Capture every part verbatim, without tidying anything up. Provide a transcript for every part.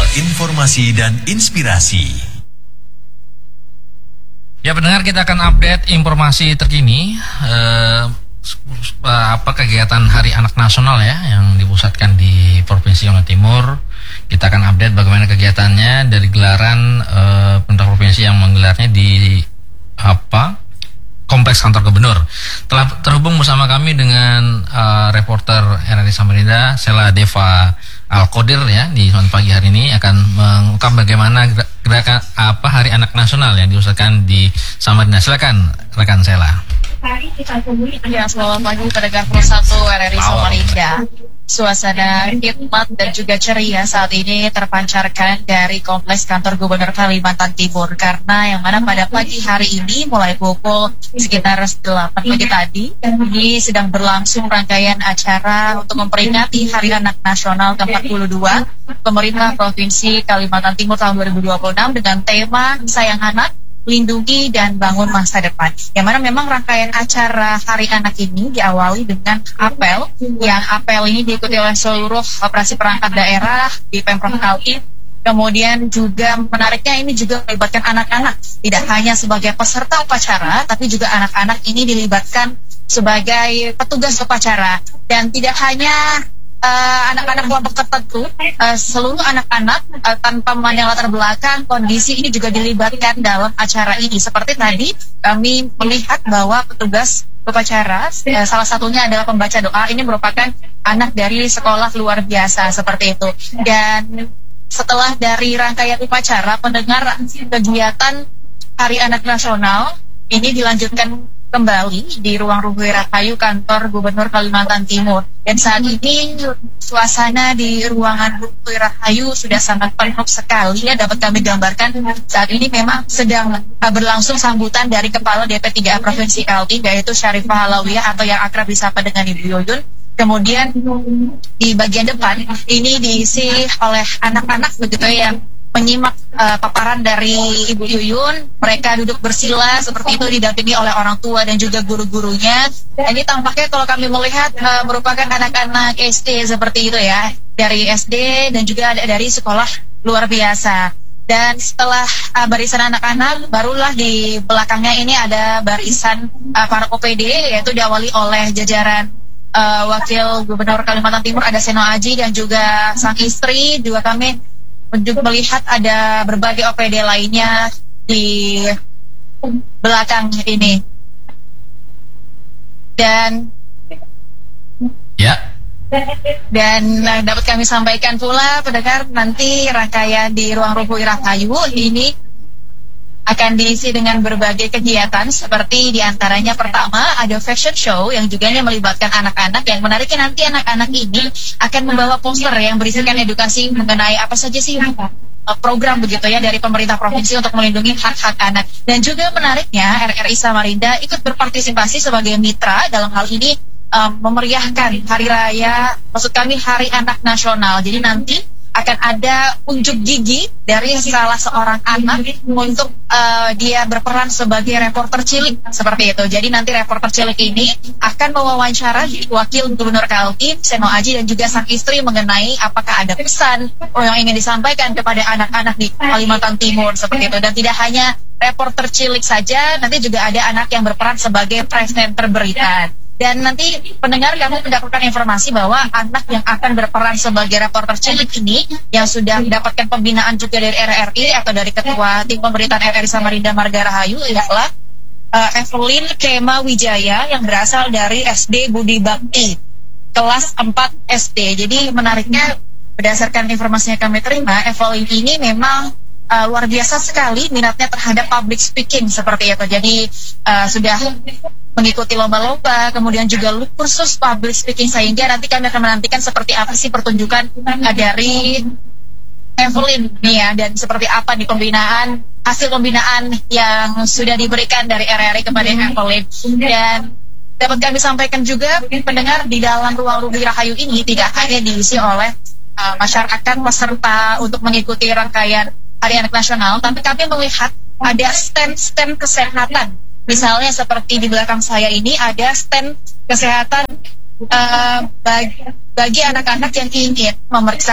informasi dan inspirasi. Ya pendengar, kita akan update informasi terkini eh, apa kegiatan Hari Anak Nasional ya yang dipusatkan di Provinsi Jawa Timur. Kita akan update bagaimana kegiatannya dari gelaran eh, pemerintah provinsi yang menggelarnya di apa Kompleks Kantor Gubernur. Telah terhubung bersama kami dengan uh, reporter R R I Samarinda, Sela Deva Al-Qadir ya, di pagi hari ini akan mengungkap bagaimana gerakan apa Hari Anak Nasional yang diusahakan di Samarinda. Silakan rekan Sela. Ya, selamat pagi pendengar Pro satu R R I Samarinda. Suasana hikmat dan juga ceria saat ini terpancarkan dari Kompleks Kantor Gubernur Kalimantan Timur, karena yang mana pada pagi hari ini mulai pukul sekitar delapan pagi tadi ini sedang berlangsung rangkaian acara untuk memperingati Hari Anak Nasional ke empat puluh dua Pemerintah Provinsi Kalimantan Timur tahun dua ribu dua puluh enam dengan tema Sayang Anak, Lindungi dan Bangun Masa Depan. Yang mana memang rangkaian acara Hari Anak ini diawali dengan apel, yang apel ini diikuti oleh seluruh operasi perangkat daerah di Pemprov Kaltim. Kemudian juga menariknya ini juga melibatkan anak-anak, tidak hanya sebagai peserta upacara, tapi juga anak-anak ini dilibatkan sebagai petugas upacara. Dan tidak hanya Uh, anak-anak kelompok tertentu, uh, seluruh anak-anak uh, tanpa memandang latar belakang kondisi ini juga dilibatkan dalam acara ini. Seperti tadi kami melihat bahwa petugas upacara uh, salah satunya adalah pembaca doa, ini merupakan anak dari sekolah luar biasa seperti itu. Dan setelah dari rangkaian upacara, pendengar, kegiatan Hari Anak Nasional ini dilanjutkan kembali di ruang Ruhu Rahayu Kantor Gubernur Kalimantan Timur. Dan saat ini suasana di ruangan Ruhu Rahayu sudah sangat penuh sekali ya, dapat kami gambarkan. Saat ini memang sedang berlangsung sambutan dari Kepala D P tiga A Provinsi Kaltim, yaitu Syarifah Halawiyah atau yang akrab disapa dengan Ibu Yuyun. Kemudian di bagian depan ini diisi oleh anak-anak begitu yang menyimak uh, paparan dari Ibu Yuyun. Mereka duduk bersila seperti itu didampingi oleh orang tua dan juga guru-gurunya. Ini tampaknya kalau kami melihat uh, merupakan anak-anak S D seperti itu ya, dari S D dan juga ada dari sekolah luar biasa. Dan setelah uh, barisan anak-anak, barulah di belakangnya ini ada barisan uh, para O P D, yaitu diawali oleh jajaran uh, Wakil Gubernur Kalimantan Timur, ada Seno Aji dan juga sang istri. Juga kami untuk melihat ada berbagai O P D lainnya di belakang ini. Dan ya. Dan uh, dapat kami sampaikan pula pendengar, nanti rangkaian di ruang Ruhu Rahayu ini akan diisi dengan berbagai kegiatan, seperti diantaranya pertama ada fashion show yang juga melibatkan anak-anak. Yang menariknya nanti anak-anak ini akan membawa poster yang berisikan edukasi mengenai apa saja sih program begitu ya dari pemerintah provinsi untuk melindungi hak-hak anak. Dan juga menariknya R R I Samarinda ikut berpartisipasi sebagai mitra dalam hal ini um, memeriahkan hari raya, maksud kami Hari Anak Nasional. Jadi nanti akan ada unjuk gigi dari salah seorang anak untuk uh, dia berperan sebagai reporter cilik seperti itu. Jadi nanti reporter cilik ini akan mewawancara Wakil Gubernur Kaltim, Seno Aji dan juga sang istri mengenai apakah ada pesan yang ingin disampaikan kepada anak-anak di Kalimantan Timur seperti itu. Dan tidak hanya reporter cilik saja, nanti juga ada anak yang berperan sebagai presenter berita. Dan nanti pendengar kami mendapatkan informasi bahwa anak yang akan berperan sebagai reporter cilik ini yang sudah mendapatkan pembinaan juga dari R R I atau dari Ketua Tim Pemberitaan R R I Samarinda Marga Rahayu ialah uh, Evelyn Kema Wijaya yang berasal dari S D Budi Bakti kelas empat S D. Jadi menariknya berdasarkan informasi yang kami terima, Evelyn ini memang uh, luar biasa sekali minatnya terhadap public speaking seperti itu. Jadi uh, sudah mengikuti lomba-lomba, kemudian juga kursus public speaking, sehingga nanti kami akan menantikan seperti apa sih pertunjukan dari Evelyn nih ya, dan seperti apa nih pembinaan, hasil pembinaan yang sudah diberikan dari R R I kepada Evelyn. Dan dapat kami sampaikan juga pendengar, di dalam ruang Ruhu Rahayu ini tidak hanya diisi oleh uh, masyarakat peserta untuk mengikuti rangkaian Hari Anak Nasional, tapi kami melihat ada stand-stand kesehatan. Misalnya seperti di belakang saya ini ada stand kesehatan uh, bagi, bagi anak-anak yang ingin memeriksakan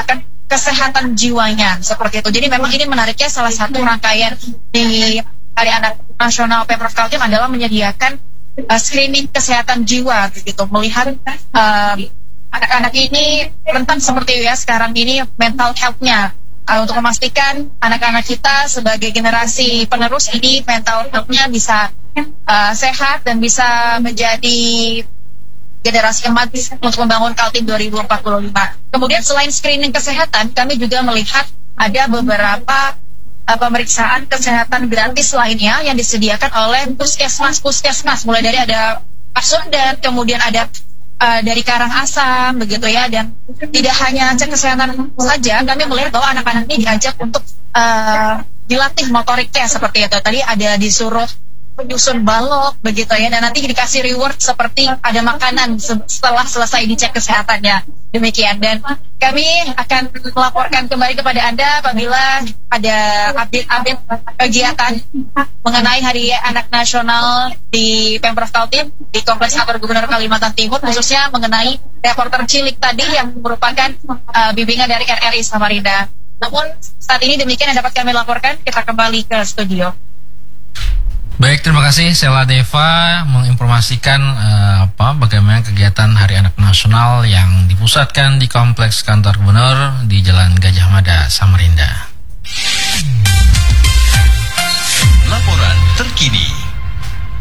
kesehatan jiwanya seperti itu. Jadi memang ini menariknya salah satu rangkaian di Hari Anak Nasional Pemprov Kaltim adalah menyediakan uh, screening kesehatan jiwa begitu, melihat uh, anak-anak ini rentan seperti ya sekarang ini mental health-nya. Uh, untuk memastikan anak-anak kita sebagai generasi penerus ini mental health-nya bisa uh, sehat dan bisa menjadi generasi emas untuk membangun Kaltim dua ribu empat puluh lima. Kemudian selain screening kesehatan, kami juga melihat ada beberapa uh, pemeriksaan kesehatan gratis lainnya yang disediakan oleh puskesmas-puskesmas, mulai dari ada Pasundan, kemudian ada Uh, dari Karangasem begitu ya, dan tidak hanya cek kesehatan saja, kami melihat bahwa anak-anak ini diajak untuk uh, dilatih motoriknya seperti itu. Tadi ada disuruh menyusun balok begitu ya, dan nanti dikasih reward seperti ada makanan setelah selesai dicek kesehatannya. Demikian, dan kami akan melaporkan kembali kepada Anda apabila ada update-update kegiatan mengenai Hari Anak Nasional di Pemprov Kaltim di Kompleks Kantor Gubernur Kalimantan Timur, khususnya mengenai reporter cilik tadi yang merupakan uh, bimbingan dari R R I Samarinda. Namun saat ini demikian yang dapat kami laporkan, kita kembali ke studio. Baik, terima kasih Sela Deva menginformasikan uh, apa bagaimana kegiatan Hari Anak Nasional yang dipusatkan di Kompleks Kantor Gubernur di Jalan Gajah Mada, Samarinda. Laporan terkini.